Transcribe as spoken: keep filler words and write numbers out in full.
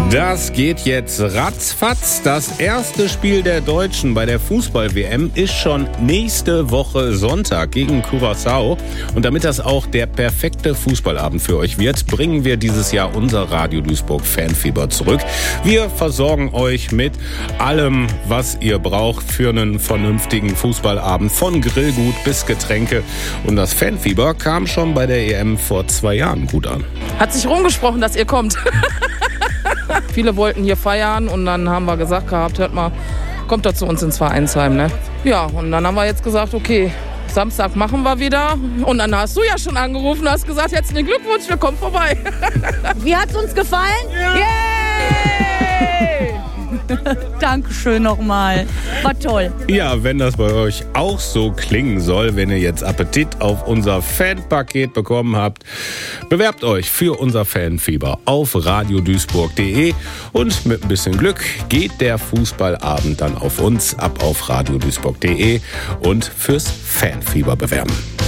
Das geht jetzt ratzfatz. Das erste Spiel der Deutschen bei der Fußball-W M ist schon nächste Woche Sonntag gegen Curaçao. Und damit das auch der perfekte Fußballabend für euch wird, bringen wir dieses Jahr unser Radio Duisburg Fanfieber zurück. Wir versorgen euch mit allem, was ihr braucht für einen vernünftigen Fußballabend, von Grillgut bis Getränke. Und das Fanfieber kam schon bei der E M vor zwei Jahren gut an. Hat sich rumgesprochen, dass ihr kommt. Viele wollten hier feiern und dann haben wir gesagt gehabt, hört mal, kommt doch zu uns ins Vereinsheim, ne? Ja, und dann haben wir jetzt gesagt, okay, Samstag machen wir wieder. Und dann hast du ja schon angerufen und hast gesagt, herzlichen Glückwunsch, wir kommen vorbei. Wie hat's uns gefallen? Ja. Yay! Dankeschön nochmal. War toll. Ja, wenn das bei euch auch so klingen soll, wenn ihr jetzt Appetit auf unser Fanpaket bekommen habt, bewerbt euch für unser Fanfieber auf radio duisburg punkt de und mit ein bisschen Glück geht der Fußballabend dann auf uns ab auf radio duisburg punkt de und fürs Fanfieber bewerben.